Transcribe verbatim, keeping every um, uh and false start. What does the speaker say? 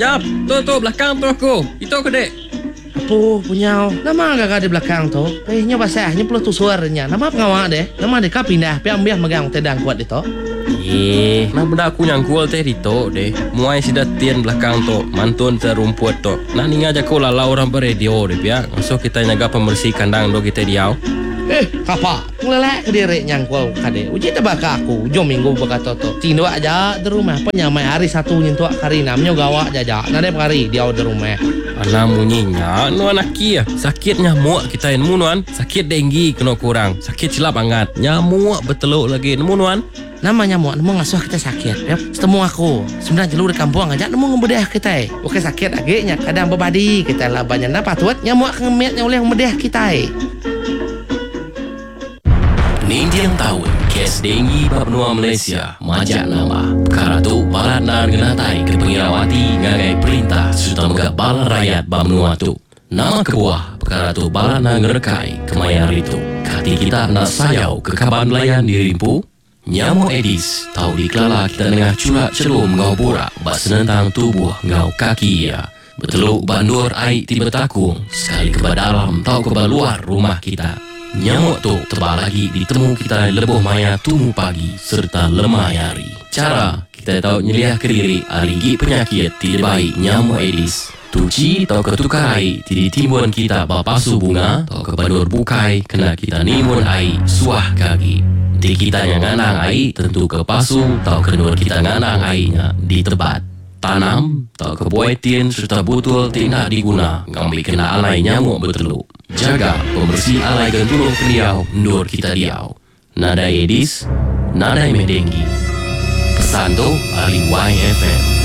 Jap, tu tu belakang tu aku. Itu aku dek. Apa punya? Nama agak di belakang tu. Eh, nya basahnya perlu tu suaranya. Nama pengawak deh. Nama dek kau pindah. Piam biar megang tedang kuat itu. Eh, nah benda aku nyangkul teh itu deh. Muai si datian belakang tu. Mantun terumput tu. Nah ni aja kau lalau orang beradio deh ya. Masuk kita nyaga pembersih kandang do kita diau. Eh, kapa? Ngelelek ke diri nyangkul kade. Uji tebak aku. Jom minggu berkata tu. Tindo aja di rumah. Penyamai hari satu nyentuh kari namanya gawak jaja. Nade hari dia di rumah. Anak munyinya, nu anak kia. Sakit nyamuk kita yang munuan. Sakit denggi kena kurang. Sakit silap angat. Nyamuk beteluk lagi munuan. Nama nyamuk, nemu ngasuh kita sakit. Ya, setemu aku. Sebenarnya jelur di kampung aja, nemu ngebedah kita. Oke sakit agaknya. Kadang berbadi kita lah banyak napa tuat. Nyamuk ngemetnya oleh ngebedah kita. Nindiang tahun kes denggi Papua Malaysia majak nama perkara tu balat nan genatai ke pengirawati ngagai perintah serta megak balan rakyat Bamnua tu nama kebuah perkara tu balat nan ngerekai kemayar itu kati kita nak sayau ke kaban belayan dirimpu nyamuk Edis tahu dikelala kita dengar curak celum ngau borak bak senentang tubuh ngau kaki ya beteluk bandur air tiba takung sekali ke dalam tahu ke luar rumah kita. Nyamuk tu tebal lagi ditemu kita lebuh maya tumu pagi serta lemah hari. Cara kita tahu nyeliah ke diri aligi penyakit tidak baik nyamuk Edis. Tuci tau ketukar air tidak timbun kita bapasu bunga tau ke bandur bukai kena kita nimun air suah kaki. Di kita yang nganang air tentu ke pasu tau kenur kita nganang airnya di tebat. Tanam tau ke buaitin serta butul tidak diguna ngambil kena alai nyamuk berteluk. Jaga pembersih alai dan turun keniau nur kita diau. Nada Edis, nada Medenggi. Pesan tu ahli Y F M.